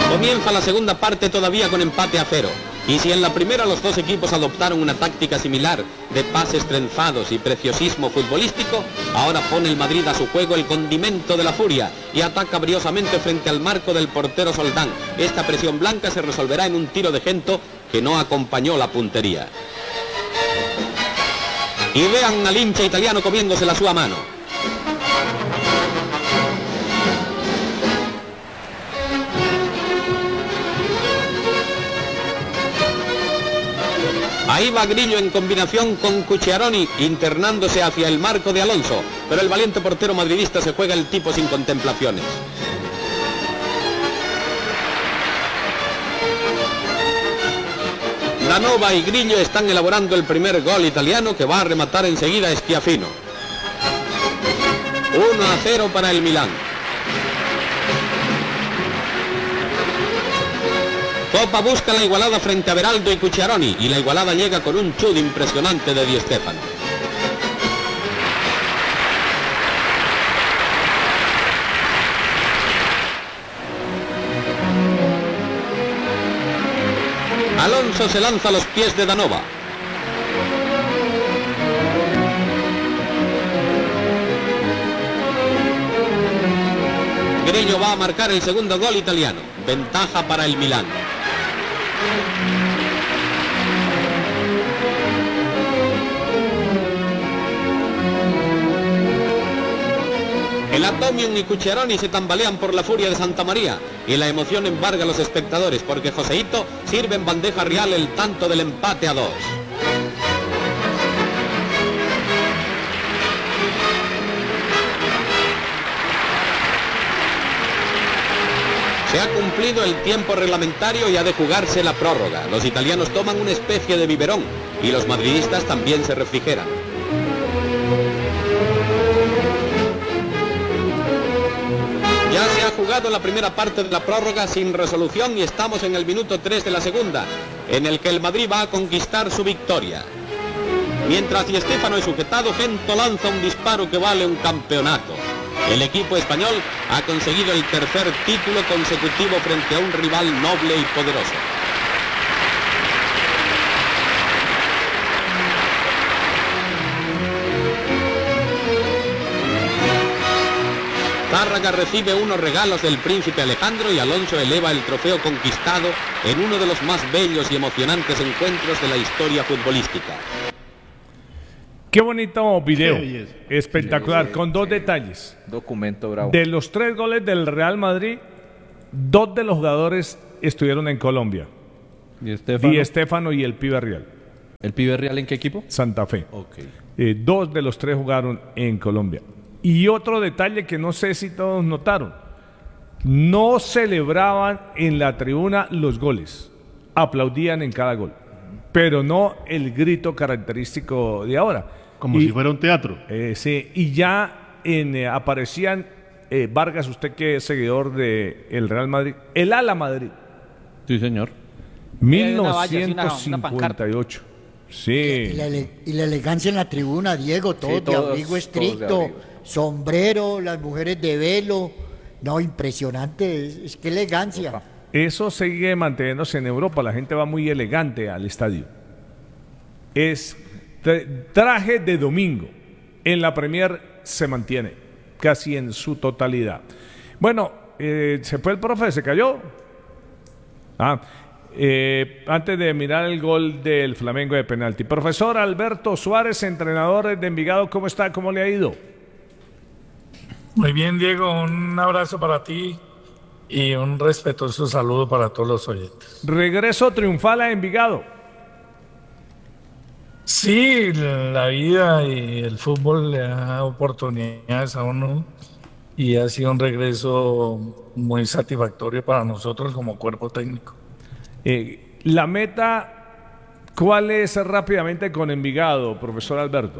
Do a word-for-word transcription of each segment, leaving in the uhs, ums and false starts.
Comienza la segunda parte todavía con empate a cero. Y si en la primera los dos equipos adoptaron una táctica similar de pases trenzados y preciosismo futbolístico, ahora pone el Madrid a su juego el condimento de la furia y ataca briosamente frente al marco del portero Soldán. Esta presión blanca se resolverá en un tiro de Gento que no acompañó la puntería. Y vean al hincha italiano comiéndose la sua mano. Ahí va Grillo en combinación con Cucciaroni, internándose hacia el marco de Alonso, pero el valiente portero madridista se juega el tipo sin contemplaciones. Danova y Grillo están elaborando el primer gol italiano que va a rematar enseguida Schiaffino. uno a cero para el Milán. Copa busca la igualada frente a Beraldo y Cucciaroni y la igualada llega con un chut impresionante de Di Stéfano. Alonso se lanza a los pies de Danova. Grillo va a marcar el segundo gol italiano. Ventaja para el Milán. El Atomium y Cucciaroni se tambalean por la furia de Santa María y la emoción embarga a los espectadores porque Joseito sirve en bandeja real el tanto del empate a dos. Se ha cumplido el tiempo reglamentario y ha de jugarse la prórroga. Los italianos toman una especie de biberón y los madridistas también se refrigeran. Ya se ha jugado la primera parte de la prórroga sin resolución y estamos en el minuto tres de la segunda, en el que el Madrid va a conquistar su victoria. Mientras Di Stéfano es sujetado, Gento lanza un disparo que vale un campeonato. El equipo español ha conseguido el tercer título consecutivo frente a un rival noble y poderoso. Tárraga recibe unos regalos del príncipe Alejandro y Alonso eleva el trofeo conquistado en uno de los más bellos y emocionantes encuentros de la historia futbolística. Qué bonito video, espectacular, sí, sí, con dos sí. detalles. Documento bravo. De los tres goles del Real Madrid, dos de los jugadores estuvieron en Colombia. Di Stéfano, Di Stéfano y el Pibe Real. ¿El Pibe Real en qué equipo? Santa Fe. Okay. Eh, dos de los tres jugaron en Colombia. Y otro detalle que no sé si todos notaron, no celebraban en la tribuna los goles, aplaudían en cada gol, pero no el grito característico de ahora. Como y, si fuera un teatro. Eh, sí, y ya en, eh, aparecían, eh, Vargas, usted que es seguidor del Real Madrid, el Ala Madrid. Sí, señor. mil novecientos cincuenta y ocho. Sí. Y la, y la elegancia en la tribuna, Diego, todo sí, todos, de abrigo estricto, de sombrero, las mujeres de velo. No, impresionante, es, es que elegancia. Opa. Eso sigue manteniéndose en Europa, la gente va muy elegante al estadio. Es traje de domingo, en la Premier se mantiene casi en su totalidad. Bueno, eh, ¿se fue el profe? ¿Se cayó? Ah, eh, antes de mirar el gol del Flamengo de penalti. Profesor Alberto Suárez, entrenador de Envigado, ¿cómo está? ¿Cómo le ha ido? Muy bien, Diego, un abrazo para ti y un respetuoso saludo para todos los oyentes. Regreso triunfal a Envigado. Sí, la vida y el fútbol le da oportunidades a uno y ha sido un regreso muy satisfactorio para nosotros como cuerpo técnico. Eh, la meta, ¿cuál es rápidamente con Envigado, profesor Alberto?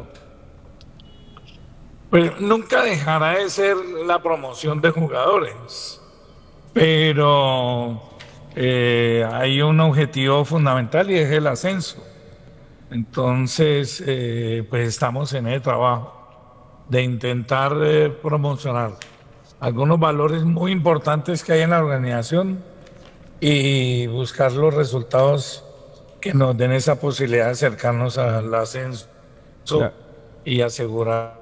Pues nunca dejará de ser la promoción de jugadores, pero eh, hay un objetivo fundamental y es el ascenso. Entonces, eh, pues estamos en el trabajo de intentar eh, promocionar algunos valores muy importantes que hay en la organización y buscar los resultados que nos den esa posibilidad de acercarnos al ascenso Ya. y asegurar.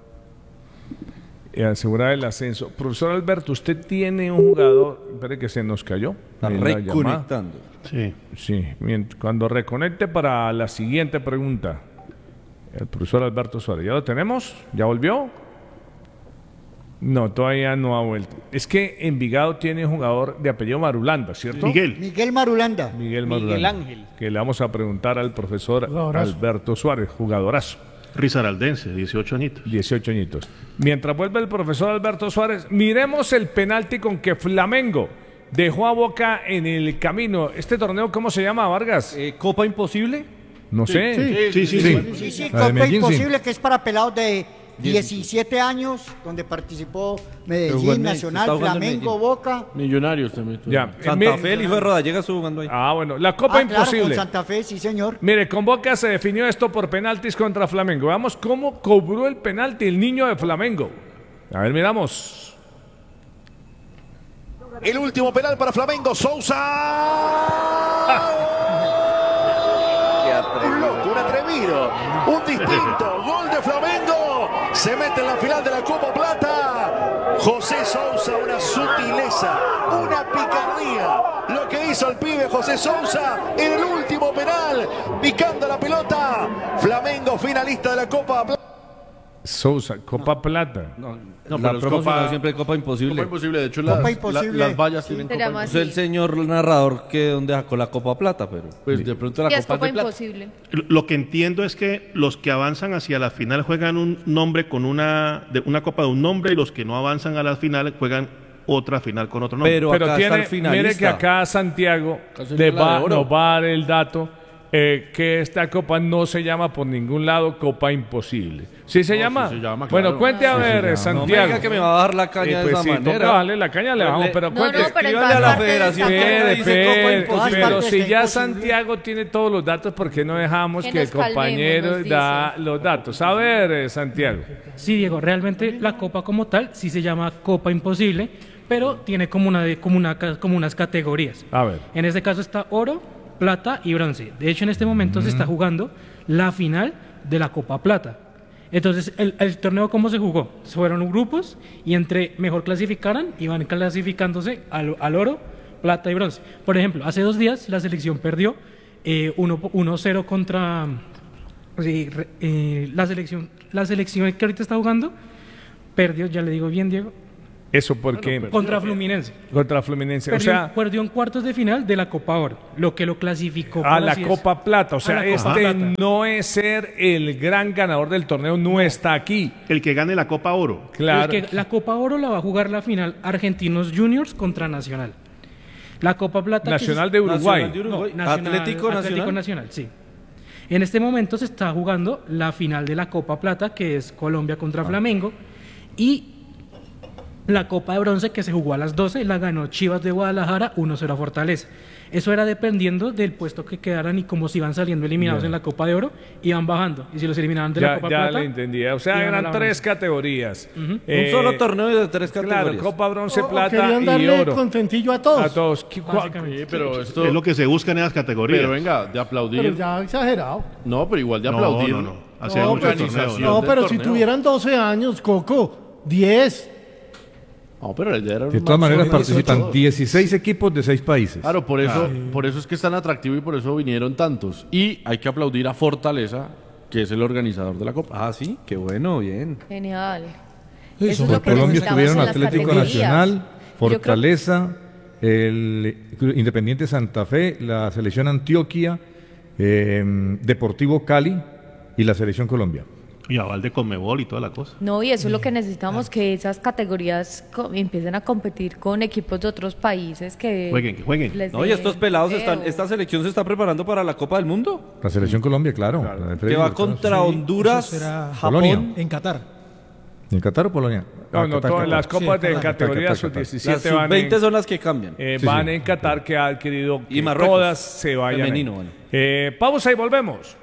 Y asegurar el ascenso. Profesor Alberto, usted tiene un jugador, espere que se nos cayó. Está en la llamada. reconectando. Sí. Sí, mient- cuando reconecte para la siguiente pregunta, el profesor Alberto Suárez, ¿ya lo tenemos? ¿Ya volvió? No, todavía no ha vuelto. Es que Envigado tiene un jugador de apellido Marulanda, ¿cierto? Miguel. Miguel Marulanda. Miguel Marulanda. Miguel Ángel. Que le vamos a preguntar al profesor Jugadorazo. Alberto Suárez, jugadorazo, Risaraldense, dieciocho añitos. dieciocho añitos. Mientras vuelve el profesor Alberto Suárez, miremos el penalti con que Flamengo dejó a Boca en el camino. ¿Este torneo cómo se llama, Vargas? Eh, ¿Copa Imposible? No sé. Sí, sí, sí. Sí, sí, sí, La de Copa Medellín, sí. Imposible, que es para pelados de diecisiete años, donde participó Jugó en Medellín, Medellín, Nacional, está jugando en Flamengo, Medellín. Boca. Millonarios también. Ya. Santa Mi- Fe, el hijo de Rodallega estuvo jugando ahí. Ah, bueno, la Copa Ah, claro, Imposible. con Santa Fe, sí, señor. Mire, con Boca se definió esto por penaltis contra Flamengo. Veamos cómo cobró el penalti el niño de Flamengo. A ver, miramos. El último penal para Flamengo, Sousa. Un loco, un atrevido, un distinto. Gol de Flamengo. Se mete en la final de la Copa Plata. José Sousa, una sutileza, una picardía. Lo que hizo el pibe José Sousa en el último penal, picando la pelota. Flamengo finalista de la Copa Plata. Sousa, Copa Plata. No, No, la pero es promocional Copa- siempre Copa Imposible. Copa Imposible, de hecho Copa las, Imposible. la- las vallas tienen Se Copa llama Imposible. Es el señor narrador que donde sacó la Copa Plata, pero... Pues de pronto la ¿Qué es Copa Copa de Plata. Imposible? Lo que entiendo es que los que avanzan hacia la final juegan un nombre con una, de, una copa de un nombre y los que no avanzan a la final juegan otra final con otro nombre. Pero, Pero acá tiene, está el finalista. mire que acá Santiago Casi le no la va, de oro. nos va a dar el dato eh, que esta copa no se llama por ningún lado Copa Imposible. ¿Sí se No, llama? sí se llama, Bueno, claro. cuente a Sí, ver, se llama. No me Santiago. diga que me va a dar la Eh, caña de pues esa sí, manera. toca darle la caña, le Pues vamos, le- pero No, cuente. no, pero en Escríbale todas a la partes federación está- que Espere, dice Copa espere, Imposible. pero Todas si partes ya está imposible. Santiago tiene todos los datos, ¿por qué no dejamos Que que el nos calmemos, compañero nos da dice. los datos? A ver, eh, Santiago. Sí, Diego, realmente la copa como tal sí se llama Copa Imposible, pero tiene como, una, de- como, una, ca- como unas categorías. A ver. En este caso está oro, plata y bronce. De hecho, en este momento se está jugando la final de la Copa Plata. Entonces, el, el torneo, ¿cómo se jugó? Fueron grupos y entre mejor clasificaran, iban clasificándose al, al oro, plata y bronce. Por ejemplo, hace dos días la selección perdió eh, uno cero contra sí, re- eh, la selección. La selección que ahorita está jugando perdió, ya le digo bien, Diego, Eso porque contra Fluminense. contra Fluminense, o Perdió, sea, perdió en cuartos de final de la Copa Oro, lo que lo clasificó a por la así es- Copa Plata, o sea, a la Copa este Plata. no es ser el gran ganador del torneo, no está aquí. El que gane la Copa Oro. Claro. Porque la Copa Oro la va a jugar la final Argentinos Juniors contra Nacional. La Copa Plata... que Nacional se- de Uruguay. Nacional de Uruguay. No, Nacional- Atlético Nacional. Atlético Nacional, sí. En este momento se está jugando la final de la Copa Plata, que es Colombia contra Flamengo, y la Copa de Bronce, que se jugó a las doce, la ganó Chivas de Guadalajara uno cero a Fortaleza. Eso era dependiendo del puesto que quedaran y cómo se iban saliendo eliminados Ya. en la Copa de Oro, iban bajando. Y si los eliminaban de la Ya, Copa ya Plata... le entendía. O sea, iban a eran la tres bronce. categorías. Ujú. Eh, Un solo torneo de tres categorías. Claro, Copa Bronce, O- o Plata querían y darle Oro. contentillo a todos. A todos. ¿Qué- cua- Básicamente. Sí, pero esto... Es lo que se busca en esas categorías. Pero venga, de aplaudir. Pero ya exagerado. No, pero igual de No, aplaudir. no, no. Hace No, muchos pero- torneos. No, del pero si torneo. tuvieran doce años, Coco, diez. No, pero la idea era De un todas maneras máximo de participan dieciocho. dieciséis equipos de seis países. Claro, por eso, por eso es que es tan atractivo y por eso vinieron tantos. Y hay que aplaudir a Fortaleza, que es el organizador de la Copa. Ah, sí, qué bueno, bien. Genial. Sí, Eso es por lo que Colombia necesitamos estuvieron en las Atlético categorías. Nacional, Yo creo- Fortaleza, el Independiente Santa Fe, la Selección Antioquia, eh, Deportivo Cali y la Selección Colombia. Y aval de Conmebol y toda la cosa. No, y eso es lo que necesitamos, que esas categorías co- empiecen a competir con equipos de otros países que... Jueguen, que jueguen. les No, y dé estos pelados empleo. están, esta selección se está preparando para la Copa del Mundo, La Selección Colombia, claro. la de Freddy que va Hurtado. contra Honduras, eso será Japón. Polonia. En Qatar. ¿En Qatar o Polonia? No, Ah, no, Qatar, todas Qatar. las copas Sí, de Qatar, categoría Qatar, sub Qatar. Las diecisiete sub van, veinte en, son las que cambian. eh, Sí, van sí. en Qatar, que ha adquirido Y que Marruecos. todas se vayan. Femenino, ahí. bueno. Eh, pausa y volvemos.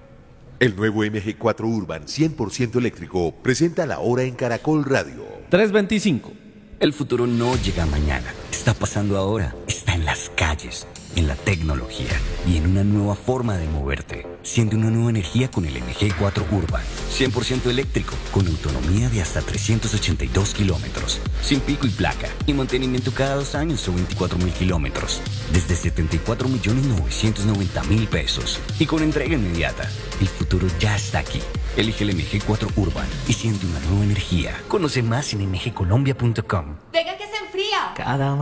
El nuevo M G cuatro Urban cien por ciento eléctrico presenta la hora en Caracol Radio. tres veinticinco. El futuro no llega mañana. Está pasando ahora. Está está en las calles, en la tecnología y en una nueva forma de moverte. Siente una nueva energía con el M G cuatro Urban. cien por ciento eléctrico, con autonomía de hasta trescientos ochenta y dos kilómetros. Sin pico y placa. Y mantenimiento cada dos años o veinticuatro mil kilómetros. Desde setenta y cuatro millones novecientos noventa mil pesos. Y con entrega inmediata. El futuro ya está aquí. Elige el M G cuatro Urban y siente una nueva energía. Conoce más en m g colombia punto com. Venga que se enfría. Cada